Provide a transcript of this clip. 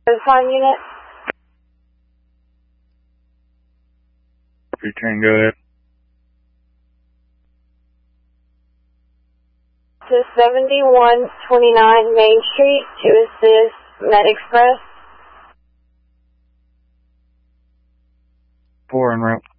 5 unit. Return, go ahead. To 7129 Main Street to assist Med Express. 4 en route.